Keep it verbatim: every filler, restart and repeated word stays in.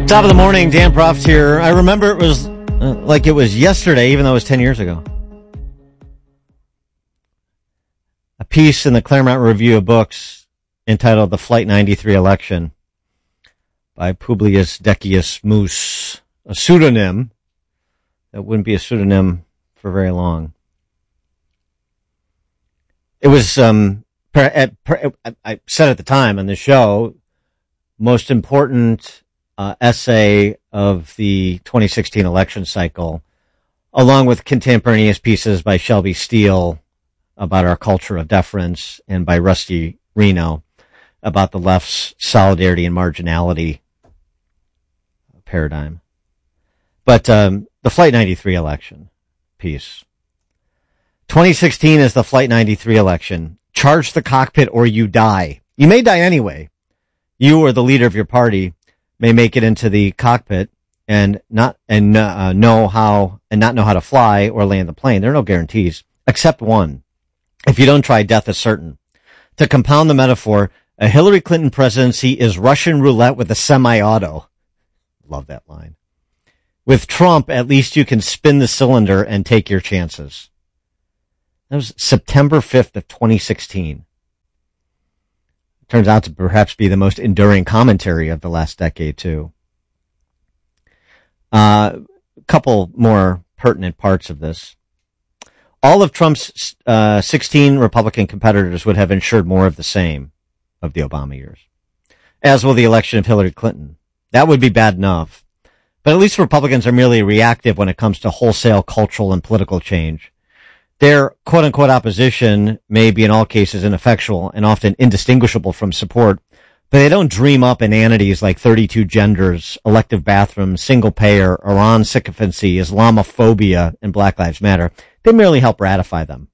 Top of the morning, Dan Proft here. I remember it was uh, like it was yesterday, even though it was ten years ago. A piece in the Claremont Review of Books entitled The Flight ninety-three Election by Publius Decius Mus, a pseudonym that wouldn't be a pseudonym for very long. It was, um, per, per, I said at the time on the show, most important uh, essay of the twenty sixteen election cycle, along with contemporaneous pieces by Shelby Steele about our culture of deference and by Rusty Reno about the left's solidarity and marginality paradigm. But um, the Flight ninety-three election piece. twenty sixteen is the Flight ninety-three election. Charge the cockpit or you die. You may die anyway. You or the leader of your party may make it into the cockpit and not and uh, know how and not know how to fly or land the plane. There are no guarantees except one. If you don't try, death is certain. To compound the metaphor, a Hillary Clinton presidency is Russian roulette with a semi-auto. Love that line. With Trump, at least you can spin the cylinder and take your chances. That was September fifth of twenty sixteen. Turns out to perhaps be the most enduring commentary of the last decade, too. A uh, couple more pertinent parts of this. All of Trump's uh, sixteen Republican competitors would have ensured more of the same of the Obama years, as will the election of Hillary Clinton. That would be bad enough. But at least Republicans are merely reactive when it comes to wholesale cultural and political change. Their quote-unquote opposition may be in all cases ineffectual and often indistinguishable from support, but they don't dream up inanities like thirty-two genders, elective bathrooms, single-payer, Iran sycophancy, Islamophobia, and Black Lives Matter. They merely help ratify them.